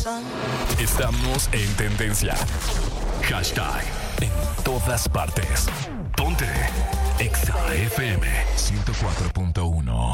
Estamos en tendencia. Hashtag en todas partes. Ponte Exa FM 104.1.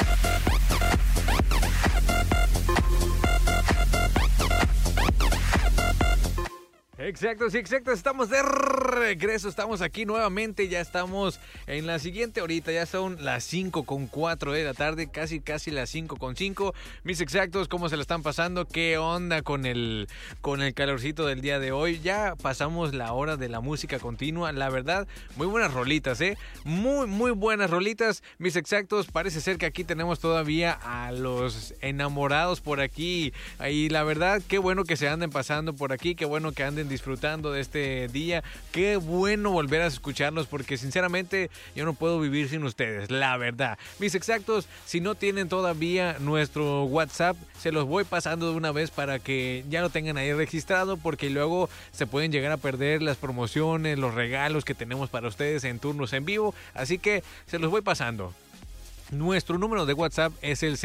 Exacto, sí, exacto, estamos de regreso, estamos aquí nuevamente, ya estamos en la siguiente horita, ya son las 5:04 de la tarde, casi las 5:05. Mis exactos, ¿cómo se la están pasando? ¿Qué onda con el calorcito del día de hoy? Ya pasamos la hora de la música continua, la verdad, muy buenas rolitas, muy buenas rolitas. Mis exactos, parece ser que aquí tenemos todavía a los enamorados por aquí, y la verdad, qué bueno que se anden pasando por aquí, qué bueno que anden disfrutando de este día. Qué bueno volver a escucharlos porque sinceramente yo no puedo vivir sin ustedes, la verdad. Mis exactos, si no tienen todavía nuestro WhatsApp, se los voy pasando de una vez para que ya lo tengan ahí registrado porque luego se pueden llegar a perder las promociones, los regalos que tenemos para ustedes en turnos en vivo, así que se los voy pasando. Nuestro número de WhatsApp es el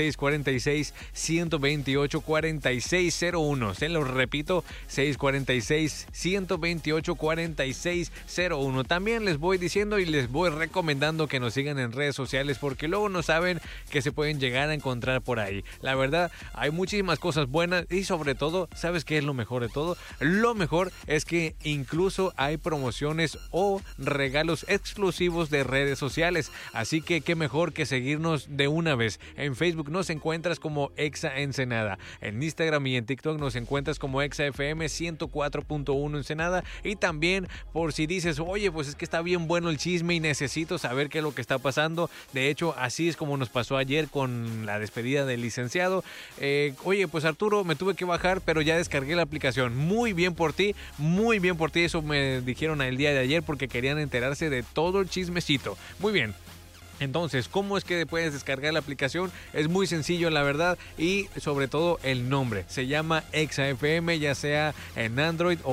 646-128-4601. Se lo repito, 646-128-4601. También les voy diciendo y les voy recomendando que nos sigan en redes sociales porque luego no saben que se pueden llegar a encontrar por ahí. La verdad, hay muchísimas cosas buenas y sobre todo, ¿sabes qué es lo mejor de todo? Lo mejor es que incluso hay promociones o regalos exclusivos de redes sociales. Así que qué mejor que seguirnos de una vez. En Facebook nos encuentras como Exa Ensenada. En Instagram y en TikTok nos encuentras como Exa FM 104.1 Ensenada. Y también por si dices, oye, pues es que está bien bueno el chisme y necesito saber qué es lo que está pasando. De hecho, así es como nos pasó ayer con la despedida del licenciado. Oye, pues Arturo, me tuve que bajar, pero ya descargué la aplicación. Muy bien por ti, muy bien por ti. Eso me dijeron el día de ayer porque querían enterarse de todo el chismecito. Muy bien. Entonces, ¿cómo es que puedes descargar la aplicación? Es muy sencillo, la verdad, y sobre todo el nombre. Se llama Exa FM, ya sea en Android o